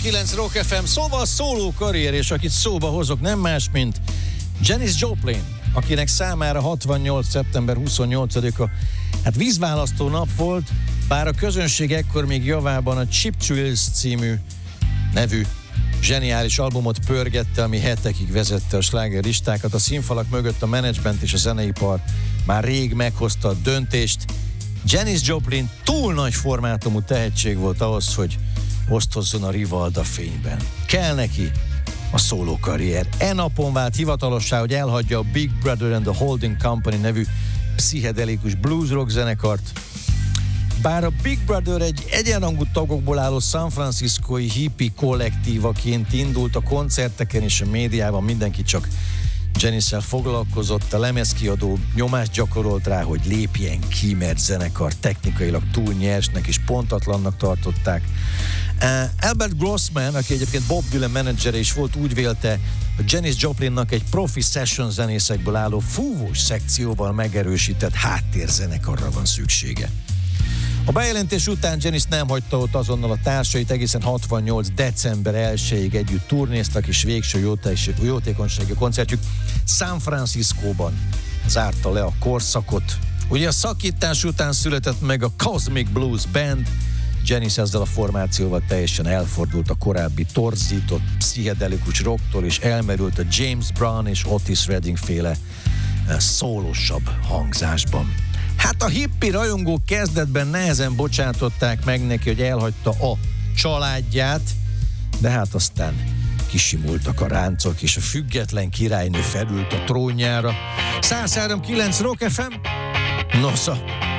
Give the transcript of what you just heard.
106.9 Rock FM, szóval szóló karrier, és akit szóba hozok, nem más, mint Janis Joplin, akinek számára 68. szeptember 28-a hát vízválasztó nap volt, bár a közönség ekkor még javában a Cheap Thrills című nevű zseniális albumot pörgette, ami hetekig vezette a slágerlistákat. A színfalak mögött a menedzsment és a zeneipar már rég meghozta a döntést. Janis Joplin túl nagy formátumú tehetség volt ahhoz, hogy osztozzon a Rivalda fényben. Kell neki a szóló karrier. Napon vált hivatalossá, hogy elhagyja a Big Brother and the Holding Company nevű pszichedelikus blues rock zenekart. Bár a Big Brother egy egyenrangú tagokból álló San Franciscói hippie kollektívaként indult, a koncerteken és a médiában mindenki csak Janissel foglalkozott, a lemezkiadó nyomást gyakorolt rá, hogy lépjen ki, mert zenekar technikailag túl nyersnek és pontatlannak tartották. Albert Grossman, aki egyébként Bob Dylan menedzsere is volt, úgy vélte, hogy Janis Joplinnak egy profi session zenészekből álló fúvós szekcióval megerősített háttérzenekarra van szüksége. A bejelentés után Janis nem hagyta ott azonnal a társait, egészen 68. december 1-ig együtt turnéztak, és végső jótékonysági koncertjük San Franciscóban zárta le a korszakot. Ugye a szakítás után született meg a Cosmic Blues Band. Janis ezzel a formációval teljesen elfordult a korábbi torzított pszichedelikus rocktól, és elmerült a James Brown és Otis Redding féle szólosabb hangzásban. Hát a hippi rajongók kezdetben nehezen bocsátották meg neki, hogy elhagyta a családját, de hát aztán kisimultak a ráncok, és a független királynő felült a trónjára. 103.9 Rock FM, nosza!